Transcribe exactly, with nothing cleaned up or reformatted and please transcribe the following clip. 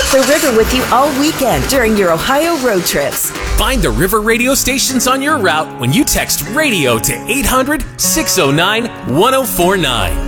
the river with you all weekend during your Ohio road trips. Find the River radio stations on your route when you text radio to eight hundred, six oh nine, one oh four nine.